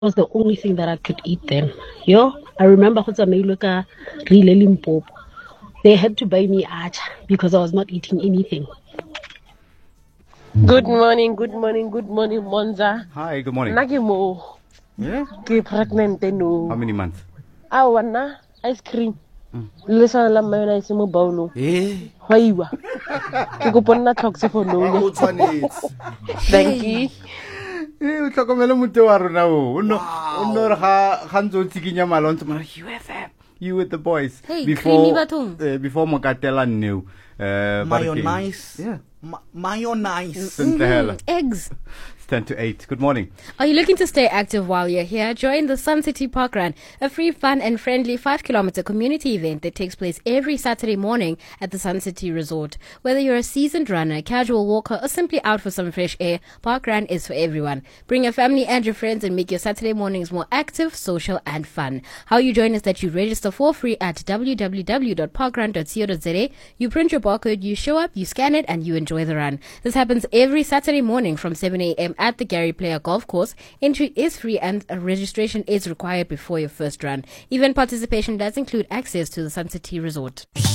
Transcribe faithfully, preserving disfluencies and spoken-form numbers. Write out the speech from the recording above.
was the only thing that I could eat then. Yo, I remember Hotsamailuka Rile Limpopo. They had to buy me acha because I was not eating anything. Good morning, good morning, good morning, Monza. Hi, good morning. Nagimo. Yeah? Ke pregnant no. How many months? I wanna ice cream. Lisa la mayonnaise mo bawlo. Eh? Haiwa. Ke go ponna tlhokse for no. Thank you. Eh, o tlhokomela motho wa rona o. O no o no re ga ga ntse o tsikinya malontsho mara U F M. You with the boys. Hey, before creamy bathong. uh, before Mokatela new. Uh, Mayonnaise. Yeah. Ma- mayonnaise. Mm-hmm. Eggs. It's ten to eight. Good morning. Are you looking to stay active while you're here? Join the Sun City Park Run, a free, fun and friendly five kilometer community event that takes place every Saturday morning at the Sun City Resort. Whether you're a seasoned runner, casual walker or simply out for some fresh air, Park Run is for everyone. Bring your family and your friends and make your Saturday mornings more active, social and fun. How you join is that you register for free at w w w dot parkrun dot co dot z a. You print your barcode, you show up, you scan it and you enjoy the run. This happens every Saturday morning from seven a m at the Gary Player Golf Course. Entry is free and a registration is required before your first run. Event participation does include access to the Sun City Resort.